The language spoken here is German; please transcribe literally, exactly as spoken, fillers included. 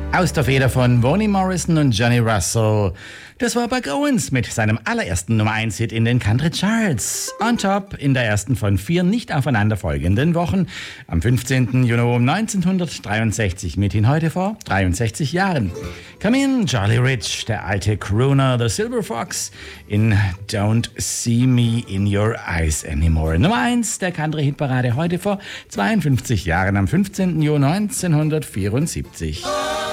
Aus der Feder von Bonnie Morrison und Johnny Russell. Das war Buck Owens mit seinem allerersten Nummer eins Hit in den Country Charts. On top in der ersten von vier nicht aufeinanderfolgenden Wochen. Am fünfzehnten Juni neunzehnhundertdreiundsechzig, mithin heute vor dreiundsechzig Jahren. Come in, Charlie Rich, der alte Crooner, The Silver Fox, in Don't See Me in Your Eyes Anymore. Nummer eins der Country-Hitparade heute vor zweiundfünfzig Jahren, am fünfzehnten Juni neunzehnhundertvierundsiebzig.